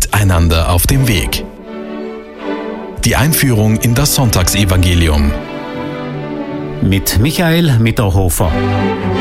Miteinander auf dem Weg. Die Einführung in das Sonntagsevangelium. Mit Michael Mitterhofer.